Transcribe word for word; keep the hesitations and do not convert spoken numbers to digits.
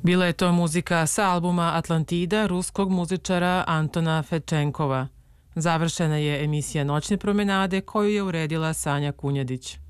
Bila je to muzika sa albuma Atlantida ruskog muzičara Antona Fedčenkova. Završena je emisija Noćne promenade koju je uredila Sanja Kunjadić.